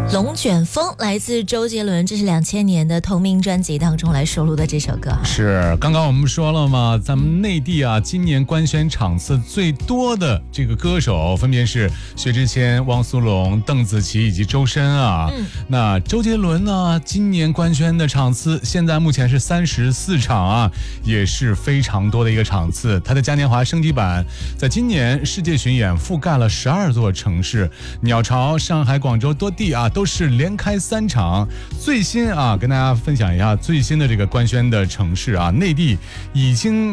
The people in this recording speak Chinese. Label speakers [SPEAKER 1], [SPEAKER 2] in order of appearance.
[SPEAKER 1] 龙卷风来自周杰伦，这是2000年的同名专辑当中来收录的这首歌。
[SPEAKER 2] 是，刚刚我们说了嘛，咱们内地啊，今年官宣场次最多的这个歌手分别是薛之谦、汪苏泷、邓紫棋以及周深啊。那周杰伦呢，今年官宣的场次现在目前是34场啊，也是非常多的一个场次。他的嘉年华升级版在今年世界巡演覆盖了12座城市，鸟巢、上海、广州多地啊都是连开3场。最新啊，跟大家分享一下最新的这个官宣的城市啊，内地已经